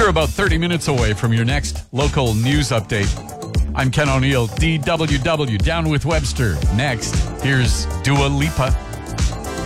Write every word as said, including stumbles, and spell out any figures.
We're about thirty minutes away from your next local news update. I'm Ken O'Neill, D W W, Down with Webster. Next, here's Dua Lipa.